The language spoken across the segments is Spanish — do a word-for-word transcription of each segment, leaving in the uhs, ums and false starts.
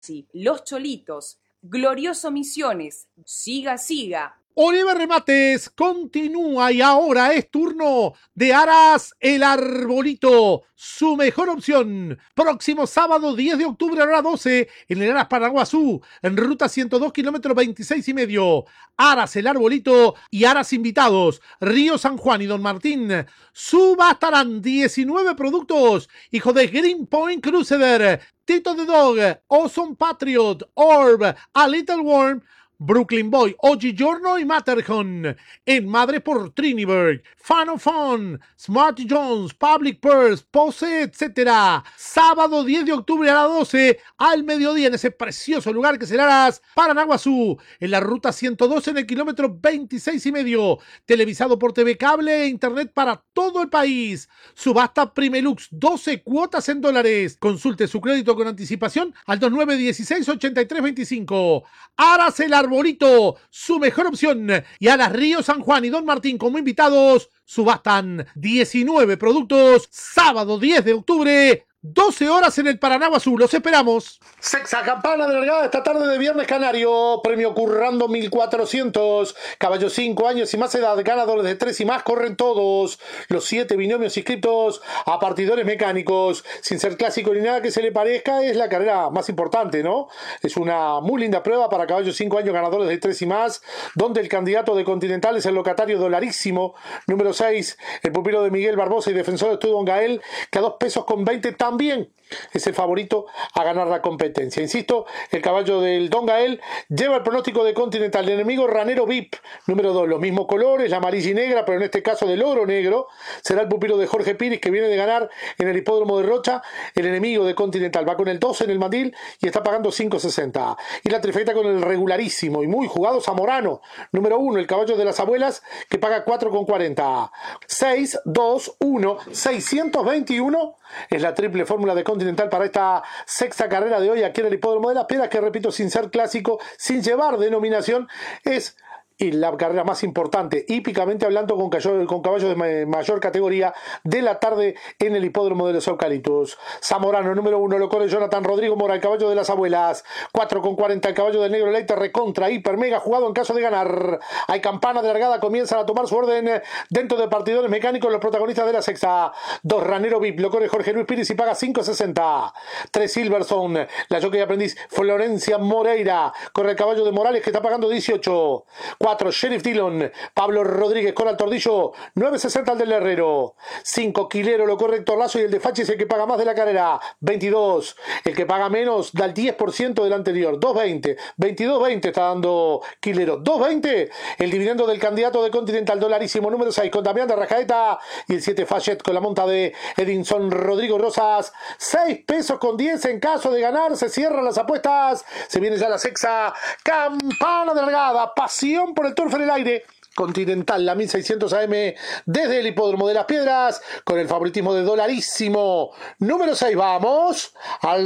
Sí, Los Cholitos, Glorioso Misiones, Siga Siga. Oliver Remates continúa y ahora es turno de Aras El Arbolito, su mejor opción. Próximo sábado diez de octubre a la hora doce en el Aras Paraguazú, en ruta ciento dos, kilómetros veintiséis y medio. Aras El Arbolito y Aras Invitados, Río San Juan y Don Martín. Subastarán diecinueve productos, hijo de Green Point Crusader, Tito the Dog, Awesome Patriot, Orb, A Little Worm, Brooklyn Boy, Oggigiorno y Matterhorn. En Madre por Triniberg, Fan of Fun, Smart Jones, Public Purse, Pose, etcétera. Sábado diez de octubre a las doce, al mediodía, en ese precioso lugar que será Aras Paranaguazú, en la ruta ciento doce, en el kilómetro veintiséis y medio. Televisado por T V Cable e Internet para todo el país. Subasta Primelux, doce cuotas en dólares. Consulte su crédito con anticipación al dos nueve uno seis, ocho tres dos cinco. Aras El Arbolito, su mejor opción. Y Aras Río San Juan y Don Martín como invitados subastan diecinueve productos. Sábado diez de octubre, doce horas en el Paranaguazú. Los esperamos. Sexta campana de largada esta tarde de Viernes Canario. Premio Currando mil cuatrocientos. Caballos cinco años y más edad. Ganadores de tres y más. Corren todos. Los siete binomios inscriptos a partidores mecánicos. Sin ser clásico ni nada que se le parezca, es la carrera más importante, ¿no? Es una muy linda prueba para caballos cinco años ganadores de tres y más, donde el candidato de Continental es el locatario Dolarísimo. Número seis, el pupilo de Miguel Barbosa y defensor de Estudio Gael, que a dos pesos con veinte también es el favorito a ganar la competencia. Insisto, el caballo del Don Gael lleva el pronóstico de Continental. El enemigo Ranero V I P, número dos, los mismos colores, la amarilla y negra, pero en este caso del oro negro. Será el pupilo de Jorge Pires, que viene de ganar en el hipódromo de Rocha. El enemigo de Continental va con el doce en el mandil y está pagando cinco sesenta. Y la trifecta con el regularísimo y muy jugado Zamorano, número uno, el caballo de las abuelas, que paga cuatro con cuarenta. seis, dos, uno, seiscientos veintiuno es la triple fórmula de Continental para esta sexta carrera de hoy aquí en el Hipódromo de las Piedras, que repito, sin ser clásico, sin llevar denominación, es y la carrera más importante, hípicamente hablando, con, caballo, con caballos de mayor categoría de la tarde en el Hipódromo de los Eucaliptos. Zamorano, número uno, lo corre Jonathan Rodrigo Mora, el caballo de las abuelas. cuatro con cuarenta, el caballo del Negro Leite, recontra, hiper, mega jugado en caso de ganar. Hay campana de largada, comienzan a tomar su orden dentro de partidores mecánicos los protagonistas de la sexta. dos, Ranero V I P, lo corre Jorge Luis Pires y paga cinco sesenta. tres, Silverstone, la jockey aprendiz Florencia Moreira, corre el caballo de Morales, que está pagando dieciocho. cuatro, Sheriff Dillon, Pablo Rodríguez con el tordillo, nueve sesenta el del Herrero. cinco, Quilero, lo corre Héctor Lazo y el de Fachi es el que paga más de la carrera, veintidós. El que paga menos da el diez por ciento del anterior, dos veinte. veintidós veinte está dando Quilero, dos veinte. El dividendo del candidato de Continental Dolarísimo, número seis, con Damián de Rajaeta, y el siete, Fayette con la monta de Edinson Rodrigo Rosas, seis pesos con diez en caso de ganar. Se cierran las apuestas, se viene ya la sexta campana de largada. Pasión por el turf en el aire. Continental, la mil seiscientos A M desde el Hipódromo de las Piedras, con el favoritismo de Dolarísimo. Número seis, vamos al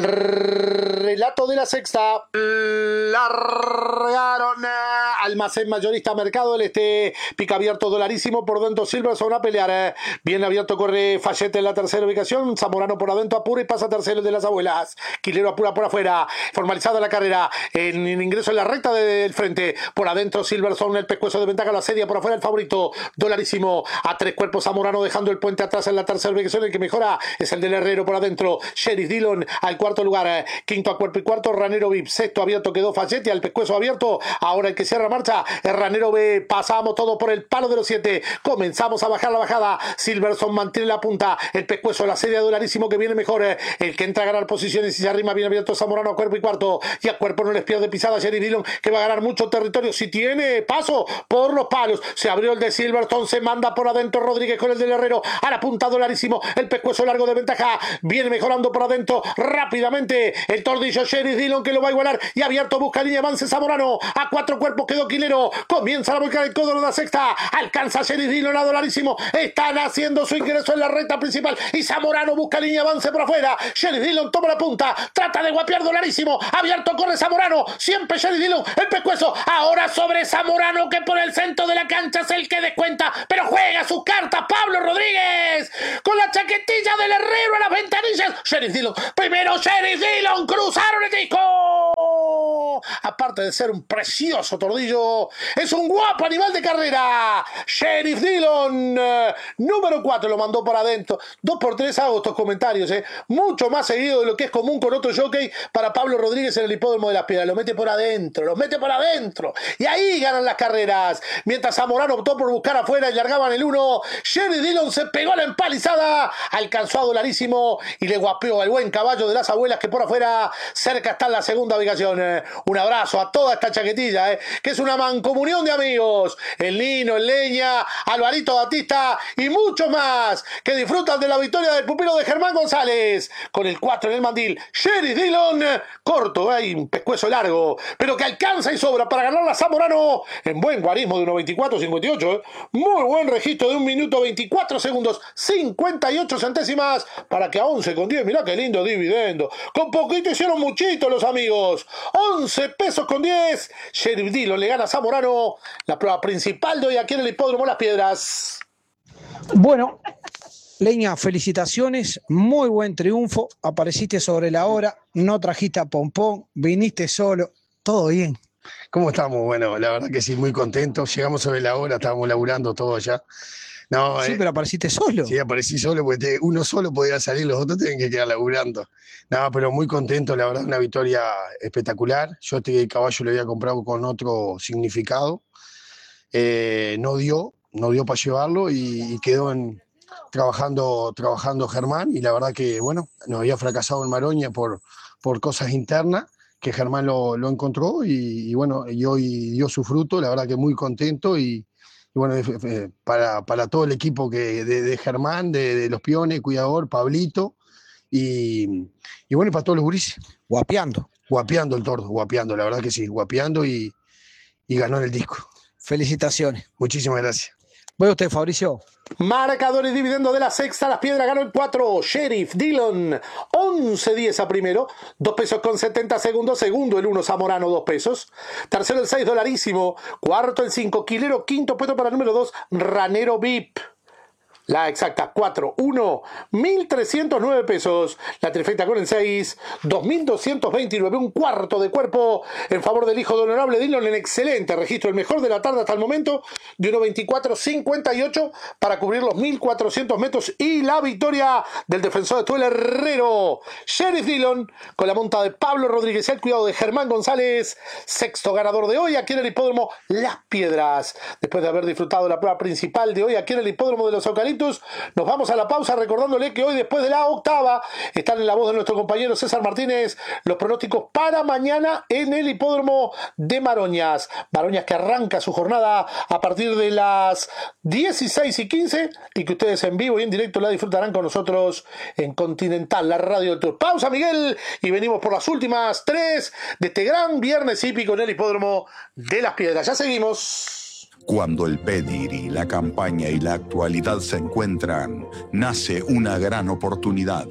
relato de la sexta. Largaron Almacén Mayorista Mercado del Este, pica abierto Dolarísimo, por dentro Silverson a pelear. Bien abierto corre Fayette en la tercera ubicación, Zamorano por adentro apura y pasa tercero de las abuelas. Quilero apura por afuera, formalizada la carrera, en el ingreso en la recta del frente, por adentro Silverson, el pescuezo de ventaja, la sedia por afuera el favorito Dolarísimo, a tres cuerpos Zamorano dejando el puente atrás en la tercera ubicación. El que mejora es el del Herrero por adentro, Sheriff Dillon al cuarto lugar, quinto a cuerpo y cuarto Ranero V I P, sexto abierto quedó Fayette, al pescuezo abierto, ahora el que cierra marcha es Ranero B. Pasamos todo por el palo de los siete, comenzamos a bajar la bajada, Silverson mantiene la punta, el pescuezo, la serie de Dolarísimo que viene mejor, el que entra a ganar posiciones y se arrima bien abierto Zamorano a cuerpo y cuarto, y a cuerpo no les pierde pisada Sheriff Dillon, que va a ganar mucho territorio si tiene paso por los palos. Se abrió el de Silverstone, se manda por adentro Rodríguez con el del Herrero, a la punta Dolarísimo, el pescuezo largo de ventaja, viene mejorando por adentro rápidamente el tordillo Sheriff Dillon, que lo va a igualar, y abierto busca línea, avance Zamorano, a cuatro cuerpos quedó Quilero, comienza la volcada del codo de la sexta, alcanza Sheriff Dillon a Dolarísimo, están haciendo su ingreso en la recta principal, y Zamorano busca línea, avance por afuera, Sheriff Dillon toma la punta, trata de guapear Dolarísimo, abierto corre Zamorano, siempre Sheriff Dillon, el pescuezo, ahora sobre Zamorano, que por el centro de de la cancha es el que descuenta, pero juega sus cartas Pablo Rodríguez con la chaquetilla del herrero a las ventanillas. Sheriff Dillon, primero Sheriff Dillon, cruzaron el disco. Aparte de ser un precioso tordillo, es un guapo animal de carrera. Sheriff Dillon, eh, número cuatro, lo mandó por adentro. Dos por tres hago estos comentarios, eh. mucho más seguido de lo que es común con otro jockey para Pablo Rodríguez en el hipódromo de Las Piedras. Lo mete por adentro, lo mete por adentro. Y ahí ganan las carreras. Mientras Zamorano optó por buscar afuera y largaban el uno, Sheriff Dillon se pegó a la empalizada, alcanzó a Dolarísimo y le guapeó al buen caballo de las abuelas que por afuera cerca está en la segunda ubicación. Eh, un abrazo a toda esta chaquetilla, eh, que es una mancomunión de amigos. El Nino, el Leña, Alvarito Batista y muchos más que disfrutan de la victoria del pupilo de Germán González. Con el cuatro en el mandil, Sheriff Dillon, eh, corto, hay eh, un pescuezo largo, pero que alcanza y sobra para ganar la Zamorano en buen guarismo de uno veinticuatro cincuenta y ocho. Eh. Muy buen registro de un minuto veinticuatro segundos cincuenta y ocho centésimas para que a once con diez, mirá qué lindo dividendo. Con poquito hicieron muchito los amigos. once pesos con diez. Sheriff Dillon le gana a Zamorano la prueba principal de hoy aquí en el hipódromo Las Piedras. Bueno, Leña, felicitaciones, muy buen triunfo, apareciste sobre la hora, no trajiste a Pompón, viniste solo, todo bien. ¿Cómo estamos? Bueno, la verdad que sí, muy contentos, llegamos sobre la hora, estábamos laburando todo allá. No, sí, eh, pero apareciste solo. Sí, aparecí solo porque te, uno solo podía salir, los otros tienen que quedar laburando. No, pero muy contento, la verdad, una victoria espectacular. Yo este caballo lo había comprado con otro significado, eh, no dio, no dio para llevarlo y, y quedó en... Trabajando, trabajando Germán, y la verdad que, bueno, nos había fracasado en Maroña por, por cosas internas, que Germán lo, lo encontró y, y bueno, y hoy dio su fruto, la verdad que muy contento y, y bueno, eh, para, para todo el equipo que, de, de Germán, de, de los Piones, Cuidador, Pablito y, y bueno, y para todos los gurises. Guapeando. Guapeando el tordo, guapeando, la verdad que sí, guapeando y, y ganó en el disco. Felicitaciones. Muchísimas gracias. ¿Ve usted, Fabricio? Marcador y dividendo de la sexta, Las Piedras ganó el cuatro, Sheriff Dillon, once diez a primero, dos pesos con setenta segundos, segundo el uno, Zamorano, dos pesos, tercero el seis, Dolarísimo, cuarto el cinco, Quilero, quinto puesto para el número dos, Ranero V I P. La exacta, cuatro, uno, mil trescientos nueve pesos. La trifecta con el seis, dos mil doscientos veintinueve. Un cuarto de cuerpo en favor del hijo de Honorable Dillon en excelente registro. El mejor de la tarde hasta el momento de uno veinticuatro cincuenta y ocho para cubrir los mil cuatrocientos metros. Y la victoria del defensor de todo el herrero, Sheriff Dillon, con la monta de Pablo Rodríguez y el cuidado de Germán González. Sexto ganador de hoy aquí en el hipódromo Las Piedras. Después de haber disfrutado la prueba principal de hoy aquí en el hipódromo de los Eucaliptos, nos vamos a la pausa recordándole que hoy, después de la octava, están en la voz de nuestro compañero César Martínez los pronósticos para mañana en el hipódromo de Maroñas. Maroñas que arranca su jornada a partir de las dieciséis y quince y que ustedes en vivo y en directo la disfrutarán con nosotros en Continental, la radio del Tour. Pausa, Miguel, y venimos por las últimas tres de este gran viernes hípico en el hipódromo de Las Piedras. Ya seguimos. Cuando el pedigrí, la campaña y la actualidad se encuentran, nace una gran oportunidad.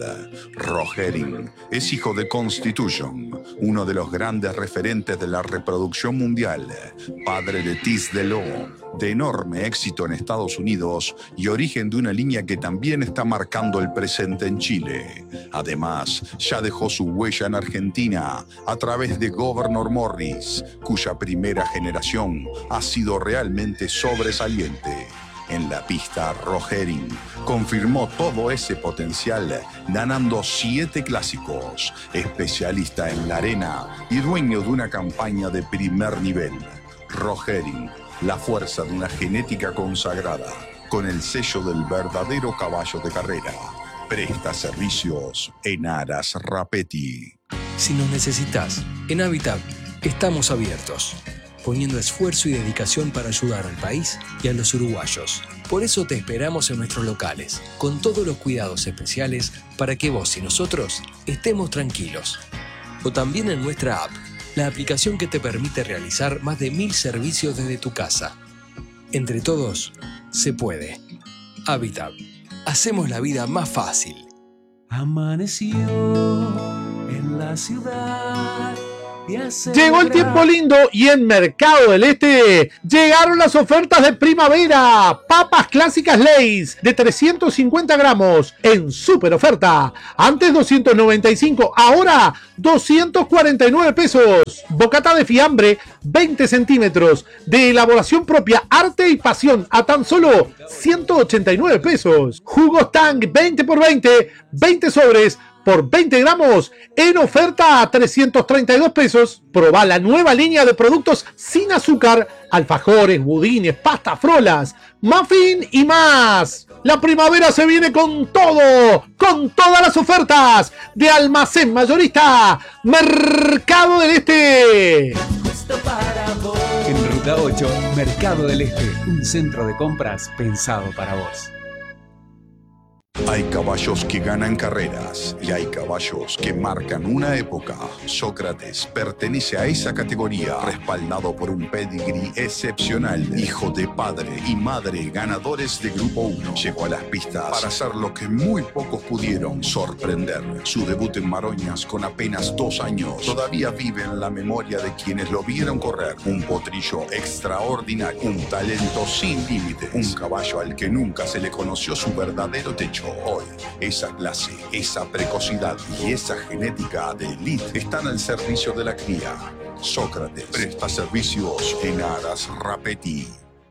Rogerin es hijo de Constitution, uno de los grandes referentes de la reproducción mundial, padre de Tis de Lo, de enorme éxito en Estados Unidos y origen de una línea que también está marcando el presente en Chile. Además, ya dejó su huella en Argentina a través de Governor Morris, cuya primera generación ha sido realmente sobresaliente. En la pista, Rogerin confirmó todo ese potencial, ganando siete clásicos, especialista en la arena y dueño de una campaña de primer nivel. Rogerin, la fuerza de una genética consagrada, con el sello del verdadero caballo de carrera. Presta servicios en Aras Rapetti. Si nos necesitas, en Habitat estamos abiertos, poniendo esfuerzo y dedicación para ayudar al país y a los uruguayos. Por eso te esperamos en nuestros locales, con todos los cuidados especiales para que vos y nosotros estemos tranquilos. O también en nuestra app, la aplicación que te permite realizar más de mil servicios desde tu casa. Entre todos, se puede. Habitat. Hacemos la vida más fácil. Amaneció en la ciudad Llegó el tiempo lindo y en Mercado del Este llegaron las ofertas de primavera. Papas clásicas Lay's de trescientos cincuenta gramos en super oferta. Antes doscientos noventa y cinco, ahora doscientos cuarenta y nueve pesos. Bocata de fiambre veinte centímetros de elaboración propia, arte y pasión a tan solo ciento ochenta y nueve pesos. Jugos Tang veinte por veinte, veinte sobres por veinte gramos en oferta a trescientos treinta y dos pesos. Probá la nueva línea de productos sin azúcar, alfajores, budines, pasta frolas, muffin y más. La primavera se viene con todo, con todas las ofertas de Almacén Mayorista Mercado del Este. En Ruta ocho, Mercado del Este, un centro de compras pensado para vos. Hay caballos que ganan carreras y hay caballos que marcan una época. Sócrates pertenece a esa categoría, respaldado por un pedigrí excepcional. Hijo de padre y madre ganadores de Grupo uno. Llegó a las pistas para hacer lo que muy pocos pudieron, sorprender. Su debut en Maroñas con apenas dos años todavía vive en la memoria de quienes lo vieron correr. Un potrillo extraordinario, un talento sin límites, un caballo al que nunca se le conoció su verdadero techo. Hoy, esa clase, esa precocidad y esa genética de elite están al servicio de la cría. Sócrates presta servicios en Aras Rapeti.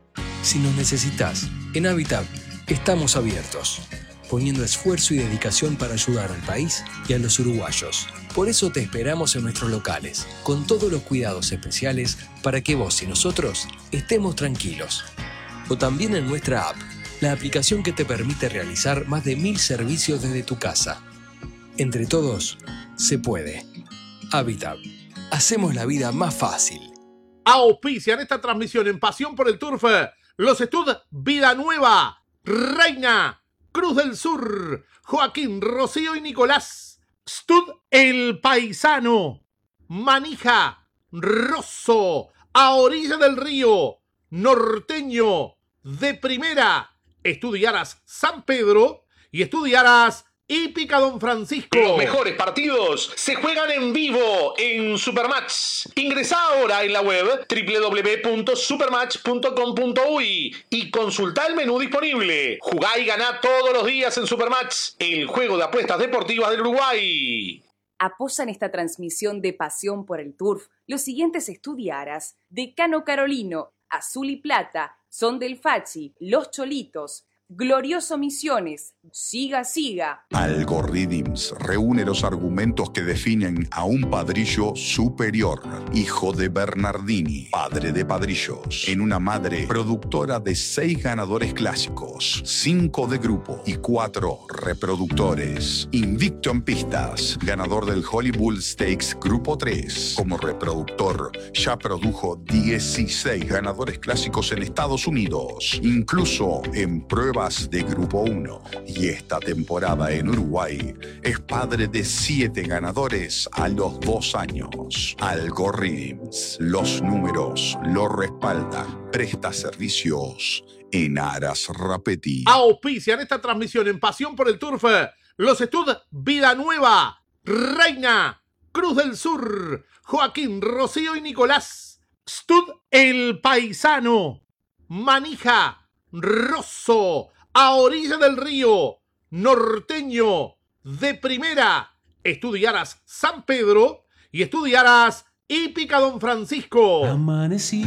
Si nos necesitas, en Habitat estamos abiertos, poniendo esfuerzo y dedicación para ayudar al país y a los uruguayos. Por eso te esperamos en nuestros locales, con todos los cuidados especiales para que vos y nosotros estemos tranquilos. O también en nuestra app, la aplicación que te permite realizar más de mil servicios desde tu casa. Entre todos, se puede. Habitat. Hacemos la vida más fácil. Auspician esta transmisión en Pasión por el Turf los Stud Vida Nueva, Reina, Cruz del Sur, Joaquín, Rocío y Nicolás. Stud El Paisano, Manija, Rosso, A Orilla del Río, Norteño, De Primera, Estudiaras San Pedro y Estudiaras Hípica Don Francisco. Los mejores partidos se juegan en vivo en Supermatch. Ingresá ahora en la web doble u doble u doble u punto supermatch punto com punto uy y consultá el menú disponible. Jugá y ganá todos los días en Supermatch, el juego de apuestas deportivas del Uruguay. Apoyan esta transmisión de Pasión por el Turf los siguientes Estudiaras: Decano Carolino, Azul y Plata, Son del Fachi, Los Cholitos, Glorioso Misiones, Siga Siga. Algorithms reúne los argumentos que definen a un padrillo superior, hijo de Bernardini, padre de padrillos, en una madre productora de seis ganadores clásicos, cinco de grupo y cuatro reproductores. Invicto en pistas, ganador del Hollywood Stakes Grupo tres. Como reproductor, ya produjo dieciséis ganadores clásicos en Estados Unidos, incluso en pruebas de Grupo uno. Y esta temporada en Uruguay es padre de siete ganadores a los dos años. Algorithms, los números lo respaldan. Presta servicios en Aras Rapeti. Auspician esta transmisión en Pasión por el Turf los Stud Vida Nueva, Reina, Cruz del Sur, Joaquín, Rocío y Nicolás. Stud El Paisano, Manija, Rosso, A Orilla del Río, Norteño, De Primera, Estudiaras San Pedro y Estudiaras Hípica Don Francisco. Amaneció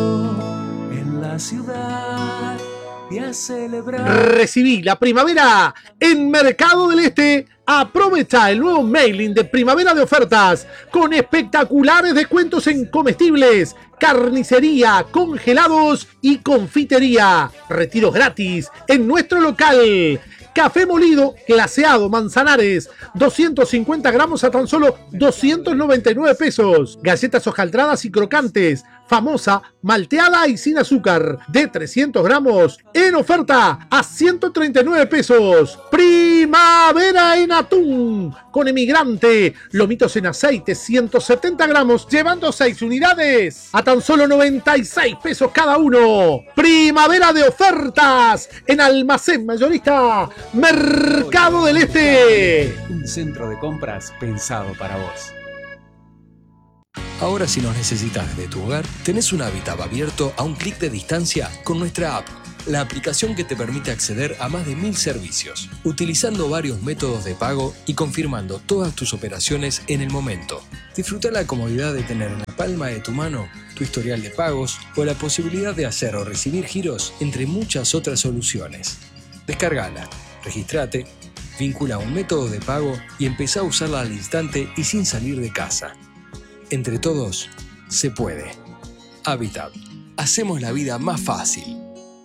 en la ciudad y a celebrar. Recibí la primavera en Mercado del Este. Aprovecha el nuevo mailing de primavera de ofertas con espectaculares descuentos en comestibles, carnicería, congelados y confitería. Retiros gratis en nuestro local. Café molido, glaseado, Manzanares, doscientos cincuenta gramos a tan solo doscientos noventa y nueve pesos. Galletas hojaldradas y crocantes, famosa, malteada y sin azúcar, de trescientos gramos, en oferta a ciento treinta y nueve pesos. Primavera en atún, con emigrante, lomitos en aceite, ciento setenta gramos, llevando seis unidades, a tan solo noventa y seis pesos cada uno. Primavera de ofertas en Almacén Mayorista Mercado del Este. Un centro de compras pensado para vos. Ahora si nos necesitas desde tu hogar, tenés un Habitat abierto a un clic de distancia con nuestra app, la aplicación que te permite acceder a más de mil servicios, utilizando varios métodos de pago y confirmando todas tus operaciones en el momento. Disfruta la comodidad de tener en la palma de tu mano tu historial de pagos o la posibilidad de hacer o recibir giros, entre muchas otras soluciones. Descárgala, registrate, vincula un método de pago y empezá a usarla al instante y sin salir de casa. Entre todos, se puede. Habitat. Hacemos la vida más fácil.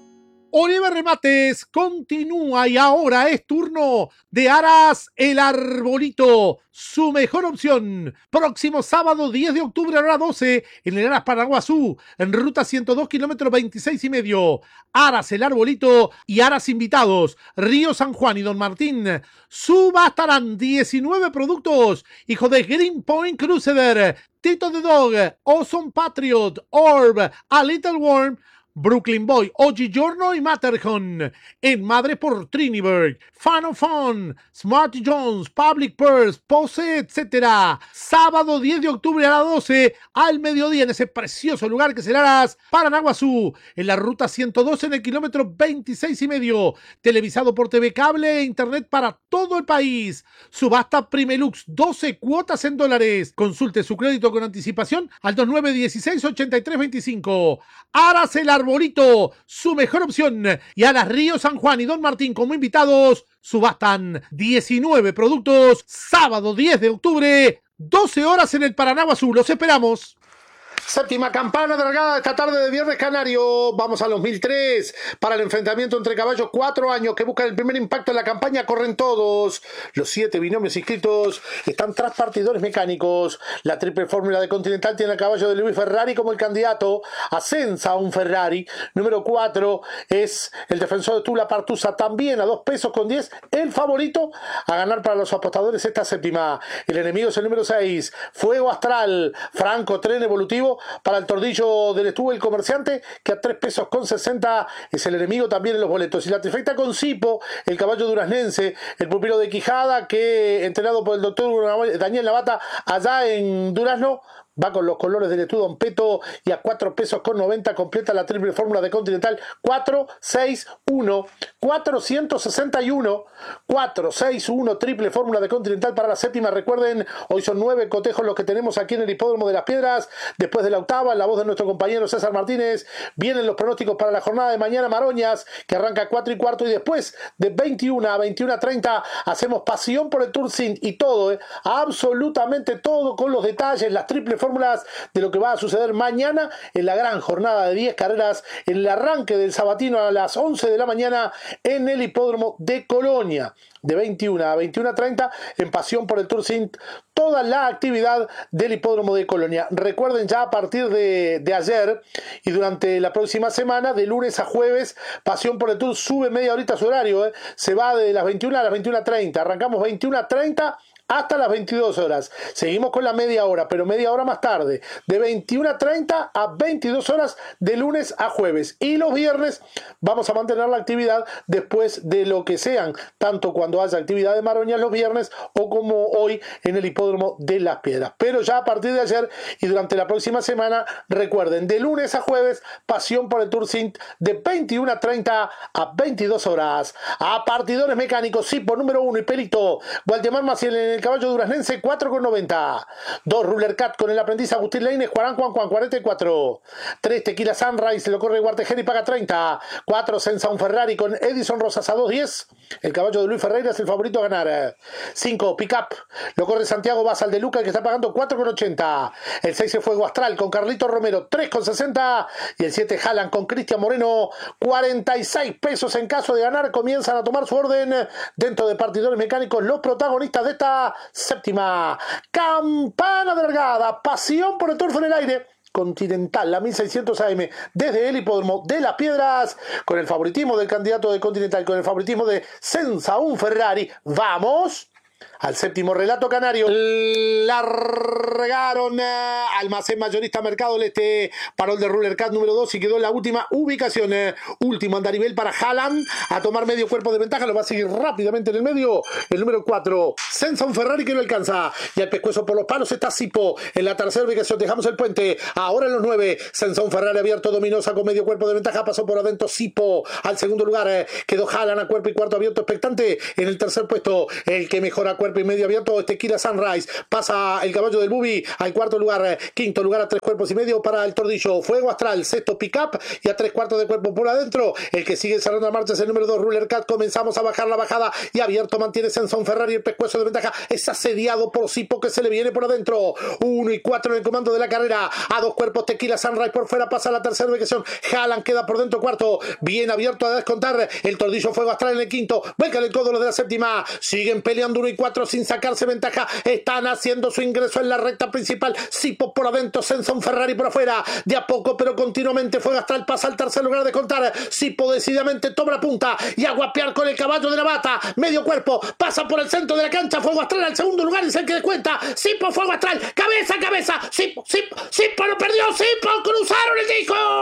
Oliver Remates continúa y ahora es turno de Aras El Arbolito, su mejor opción. Próximo sábado diez de octubre a la hora doce en el Aras Paraguazú, en ruta ciento dos, kilómetro veintiséis y medio. Aras El Arbolito y Aras invitados, Río San Juan y Don Martín. Subastarán diecinueve productos, hijo de Green Point Crusader, Tito the Dog, Awesome Patriot, Orb, A Little Worm, Brooklyn Boy, Oggigiorno y Matterhorn. En Madre por Triniberg, Fan of Fun, Smart Jones, Public Purse, Pose, etcétera. Sábado diez de octubre a las doce al mediodía en ese precioso lugar que será Aras Paranaguazú, en la ruta ciento dos en el kilómetro veintiséis y medio. Televisado por T V Cable e Internet para todo el país. Subasta Primelux, doce cuotas en dólares. Consulte su crédito con anticipación al dos nueve uno seis, ocho tres dos cinco. Aras El Arbolito, su mejor opción. Y Aras Río San Juan y Don Martín como invitados subastan diecinueve productos. Sábado diez de octubre, doce horas en el Paranaguazú. Los esperamos. Séptima campana largada esta tarde de Viernes Canario. Vamos a los mil tres para el enfrentamiento entre caballos cuatro años que buscan el primer impacto en la campaña. Corren todos. Los siete binomios inscritos están tras partidores mecánicos. La triple fórmula de Continental tiene al caballo de Luis Ferrari como el candidato. Ascensa un Ferrari. Número cuatro es el defensor de Tula Partusa, también a dos pesos con diez. El favorito a ganar para los apostadores esta séptima. El enemigo es el número seis. Fuego Astral. Franco Tren Evolutivo para el tordillo del Estuvo el Comerciante, que a tres pesos con sesenta es el enemigo también en los boletos. Y la trifecta con Cipo, el caballo duraznense, el pupilo de Quijada, que entrenado por el doctor Daniel Navata allá en Durazno, va con los colores del Estudo Ampeto y a cuatro pesos con noventa completa la triple fórmula de Continental. Cuatro seis uno, cuatrocientos sesenta y uno, cuatro seis uno triple fórmula de Continental para la séptima. Recuerden, hoy son nueve cotejos los que tenemos aquí en el Hipódromo de las Piedras. Después de la octava, en la voz de nuestro compañero César Martínez, vienen los pronósticos para la jornada de mañana. Maroñas, que arranca a cuatro y cuarto, y después de veintiuna a veintiuna treinta hacemos pasión por el Tour Sin y todo, eh, absolutamente todo, con los detalles, las triple fórmulas de lo que va a suceder mañana en la gran jornada de diez carreras, en el arranque del sabatino a las once de la mañana en el Hipódromo de Colonia. De veintiuna a veintiuna treinta en Pasión por el Tour Sin, toda la actividad del Hipódromo de Colonia. Recuerden, ya a partir de, de ayer y durante la próxima semana, de lunes a jueves, Pasión por el Tour sube media horita su horario, ¿eh? Se va de las veintiuna a las veintiuna treinta. Arrancamos veintiuna treinta hasta las veintidós horas. Seguimos con la media hora, pero media hora más tarde. De veintiuna treinta a veintidós horas de lunes a jueves. Y los viernes vamos a mantener la actividad después de lo que sean, tanto cuando haya actividad de Maroñas los viernes o como hoy en el Hipódromo de las Piedras. Pero ya a partir de ayer y durante la próxima semana, recuerden, de lunes a jueves, Pasión por el Tour Sin de veintiuna treinta a veintidós horas. A partidores mecánicos, Cipo número uno y Pelito. Waldemar Maciel en el caballo duraznense, cuatro con noventa. dos Ruler Cat con el aprendiz Agustín Leines, Juan Juan Juan, cuarenta y cuatro. tres Tequila Sunrise, lo corre Guartején y paga treinta. cuatro Senza un Ferrari con Edison Rosas a dos diez. El caballo de Luis Ferreira es el favorito a ganar. cinco Pickup, lo corre Santiago Basal de Luca, que está pagando cuatro con ochenta. El seis es Fuego Astral con Carlito Romero, tres con sesenta. Y el siete Jalan con Cristian Moreno, cuarenta y seis pesos en caso de ganar. Comienzan a tomar su orden dentro de partidores mecánicos los protagonistas de esta séptima campana de largada. Pasión por el Turf en el aire. Continental, la mil seiscientos A M desde el Hipódromo de las Piedras, con el favoritismo del candidato de Continental, con el favoritismo de Senza un Ferrari. ¡Vamos! Al séptimo relato canario, largaron eh, Almacén Mayorista Mercado del Este, parol de Ruler Cat número dos y quedó en la última ubicación. Eh, último andarivel para Haaland, a tomar medio cuerpo de ventaja, lo va a seguir rápidamente en el medio. El número cuatro, Senson Ferrari, que no alcanza. Y al pescuezo por los palos está Sipo en la tercera ubicación. Dejamos el puente. Ahora en los nueve, Senson Ferrari abierto, dominosa con medio cuerpo de ventaja, pasó por adentro Sipo. Al segundo lugar eh, quedó Haaland a cuerpo y cuarto abierto, expectante. En el tercer puesto, el que mejora cuerpo y medio abierto, Tequila Sunrise, pasa el caballo del Bubi al cuarto lugar, quinto lugar a tres cuerpos y medio para el Tordillo, Fuego Astral, sexto Pickup y a tres cuartos de cuerpo por adentro. El que sigue cerrando la marcha es el número dos, Ruler Cat. Comenzamos a bajar la bajada y abierto mantiene Senson Ferrari, el pescuezo de ventaja es asediado por Sipo, que se le viene por adentro. Uno y cuatro en el comando de la carrera, a dos cuerpos Tequila Sunrise por fuera, pasa a la tercera ubicación. Haaland queda por dentro cuarto, bien abierto a descontar el Tordillo, Fuego Astral en el quinto. Venga el codo los de la séptima, siguen peleando uno y cuatro sin sacarse ventaja, están haciendo su ingreso en la recta principal. Sipo por adentro, Senson Ferrari por afuera, de a poco pero continuamente. Fuego Astral pasa al tercer lugar de contar. Sipo decididamente toma la punta y a guapear con el caballo de la bata, medio cuerpo, pasa por el centro de la cancha. Fuego Astral al segundo lugar y se que descuenta. Sipo, Fuego Astral, cabeza a cabeza. Sipo, Sipo, Sipo lo perdió. Sipo, cruzaron el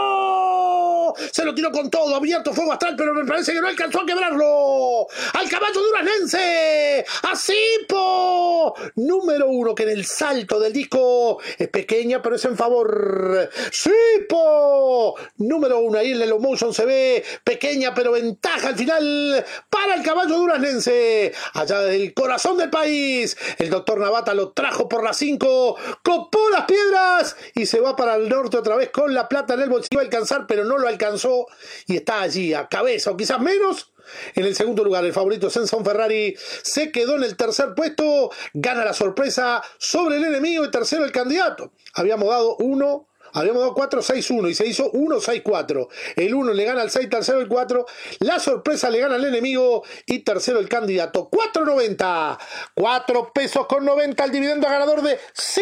disco. Se lo tiró con todo, abierto Fuego Astral, pero me parece que no alcanzó a quebrarlo. Al caballo duranense, a Sipo, número uno, que en el salto del disco es pequeña, pero es en favor. Sipo, número uno, ahí en el low motion se ve pequeña, pero ventaja al final para el caballo duranense. Allá del corazón del país, el doctor Navata lo trajo por las cinco, copó las piedras y se va para el norte otra vez con la plata en el bolsillo. Iba a alcanzar, pero no lo alcanzó y está allí a cabeza o quizás menos. En el segundo lugar, el favorito Senson Ferrari se quedó en el tercer puesto, gana la sorpresa sobre el enemigo y tercero el candidato. Habíamos dado uno, habíamos dado cuatro seis uno y se hizo uno seis cuatro. El uno le gana al seis, tercero el cuatro. La sorpresa le gana al enemigo y tercero el candidato. cuatro noventa. cuatro pesos con noventa el dividendo ganador de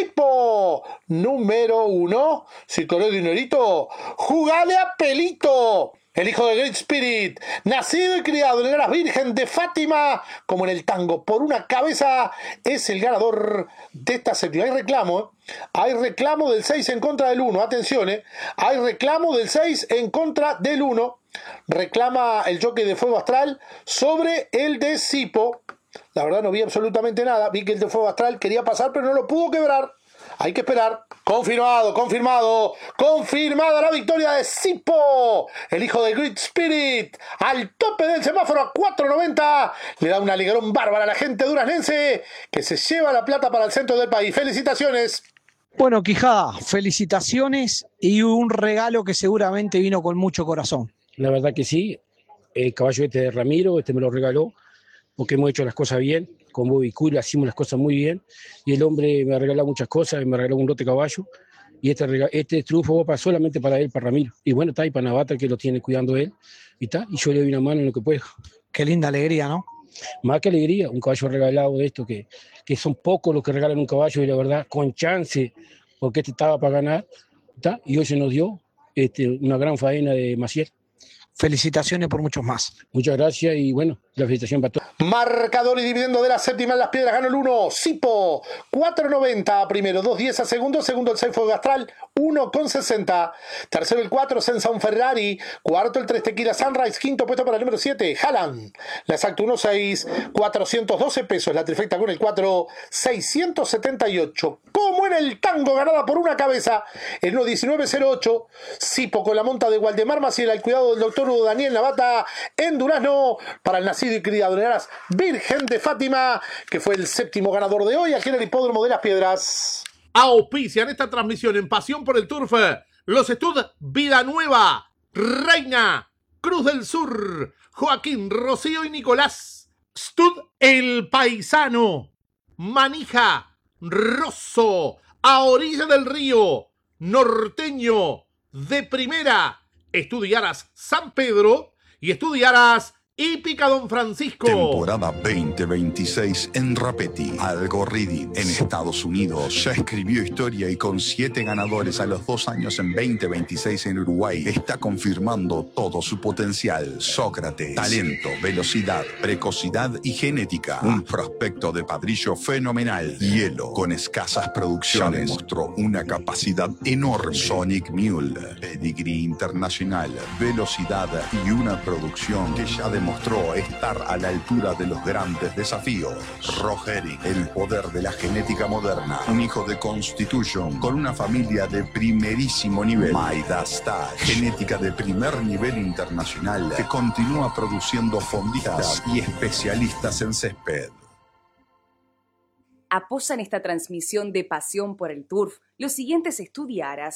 Sipo. Número uno. Si querés dinerito, jugale a Pelito, el hijo de Great Spirit, nacido y criado en el Aras Virgen de Fátima, como en el tango, por una cabeza, es el ganador de esta séptima. Hay reclamo, ¿eh? Hay reclamo del seis en contra del uno, atención, ¿eh? Hay reclamo del seis en contra del uno. Reclama el jockey de Fuego Astral sobre el de Sipo. La verdad no vi absolutamente nada, vi que el de Fuego Astral quería pasar, pero no lo pudo quebrar. Hay que esperar. Confirmado, confirmado, confirmada la victoria de Sipo, el hijo de Great Spirit, al tope del semáforo a cuatro noventa. Le da un alegrón bárbara a la gente duranense, que se lleva la plata para el centro del país. ¡Felicitaciones! Bueno, Quijada, felicitaciones y un regalo que seguramente vino con mucho corazón. La verdad que sí. El caballo este de Ramiro, este me lo regaló, porque hemos hecho las cosas bien. Con Bobby Cool hicimos las cosas muy bien, y el hombre me ha regalado muchas cosas, me regaló un lote de caballo, y este, este triunfo va solamente para él, para Ramiro. Y bueno, está ahí para Navata, que lo tiene cuidando él, y está, y yo le doy una mano en lo que puedo. Qué linda alegría, ¿no? Más que alegría, un caballo regalado de esto, que, que son pocos los que regalan un caballo, y la verdad, con chance, porque este estaba para ganar, ¿está? Y hoy se nos dio este, una gran faena de Maciel. Felicitaciones por muchos más. Muchas gracias y bueno, la felicitación para todos. Marcador y dividendo de la séptima en Las Piedras, ganó el uno, Sipo, cuatro noventa a primero, dos diez a segundo, segundo el seis Fuego Astral, uno sesenta, tercero el cuatro, Senson Ferrari, cuarto el tres Tequila Sunrise, quinto puesto para el número siete, Haaland, la exacta uno seis, cuatrocientos doce pesos, la trifecta con el cuatro, seiscientos setenta y ocho, como en el tango, ganada por una cabeza, el uno diecinueve cero ocho, Sipo con la monta de Waldemar Maciel, al cuidado del doctor Daniel Navata en Durazno, para el nacido y criado en Aras Virgen de Fátima, que fue el séptimo ganador de hoy aquí en el hipódromo de Las Piedras. Auspician esta transmisión en Pasión por el Turf los Stud Vida Nueva, Reina, Cruz del Sur, Joaquín, Rocío y Nicolás, Stud El Paisano, Manija, Rosso, A Orilla del Río, Norteño, De Primera, Estudiaras San Pedro y Estudiaras Hípica Don Francisco. Temporada veinte veintiséis en Rapetti. Algo Reading en Estados Unidos. Ya escribió historia y con siete ganadores a los dos años en veinte veintiséis en Uruguay está confirmando todo su potencial. Sócrates. Talento, velocidad, precocidad y genética. Un prospecto de padrillo fenomenal. Hielo, con escasas producciones, mostró una capacidad enorme. Sonic Mule. Pedigree internacional, velocidad y una producción que ya demostró Mostró estar a la altura de los grandes desafíos. Rogerin, el poder de la genética moderna. Un hijo de Constitution con una familia de primerísimo nivel. Midas Touch, genética de primer nivel internacional que continúa produciendo fondistas y especialistas en césped. Apoyan esta transmisión de pasión por el turf los siguientes estudiaras